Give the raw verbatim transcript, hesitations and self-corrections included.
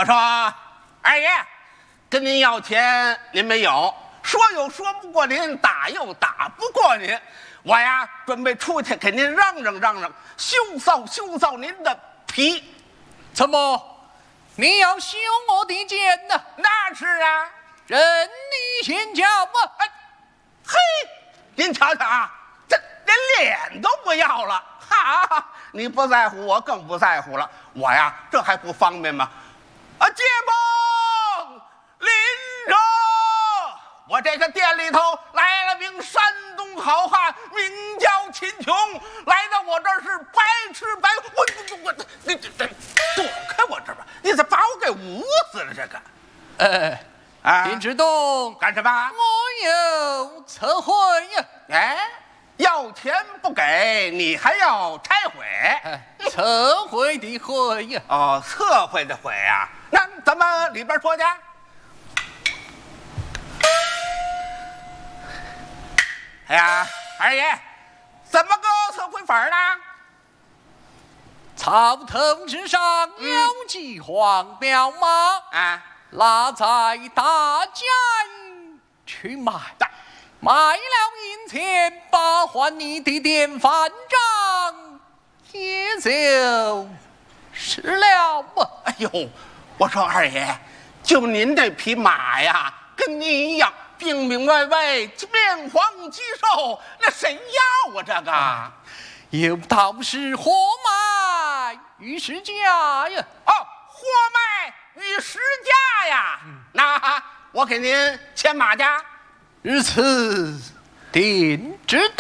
我说二爷，跟您要钱您没有，说又说不过您，打又打不过您，我呀准备出去给您嚷嚷嚷嚷，羞臊羞臊您的皮。 怎么，你要修我的剑呢？ 那是啊， 任你先瞧吧。 哎，嘿，您瞧瞧啊，这连脸都不要了，哈！你不在乎，我更不在乎了。我呀，这还不方便吗？啊，街坊邻着，我这个店里头来了名山东好汉，名叫秦琼，来到我这儿是白吃白。我我我，你这这躲开我这吧！你怎么把我给捂死了？这个， 呃， 啊， 林之东干什么？ 我有测绘呀。 哎，要钱不给你还要拆毁？ 哎，测绘的绘呀。 哦，测绘的绘啊，那咱们里边说去。哎呀，二爷，怎么个测绘法呢？ 草头之上有几黄骠马， 啊， 拉在大街去卖，卖了银钱，把还你的典范章，也就是了嘛。 哎呦，我说二爷，就您这匹马呀，跟您一样明明白白、面黄肌瘦，那谁要啊？这个？ 有道是货卖与时价呀。 哦，货卖与时价呀。嗯、那我给您牵马价， 如此定之。